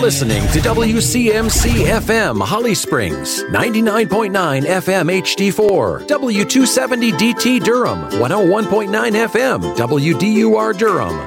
listening to WCMC FM Holly Springs, 99.9 FM HD4, W270 DT Durham, 101.9 FM WDUR Durham,